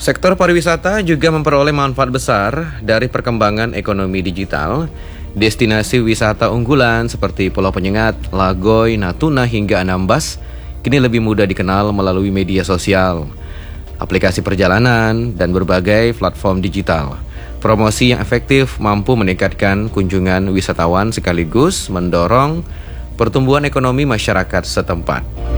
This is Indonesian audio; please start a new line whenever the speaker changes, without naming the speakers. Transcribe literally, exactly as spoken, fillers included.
Sektor pariwisata juga memperoleh manfaat besar dari perkembangan ekonomi digital. Destinasi wisata unggulan seperti Pulau Penyengat, Lagoy, Natuna hingga Anambas kini lebih mudah dikenal melalui media sosial, aplikasi perjalanan, dan berbagai platform digital. Promosi yang efektif mampu meningkatkan kunjungan wisatawan sekaligus mendorong pertumbuhan ekonomi masyarakat setempat.